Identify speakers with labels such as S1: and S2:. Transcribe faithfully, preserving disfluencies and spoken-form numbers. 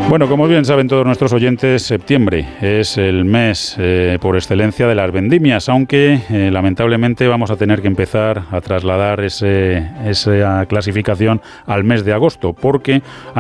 S1: Bueno, como bien saben todos nuestros oyentes, septiembre es el mes eh, por excelencia de las vendimias, aunque eh, lamentablemente vamos a tener que empezar a trasladar ese, esa clasificación al mes de agosto, porque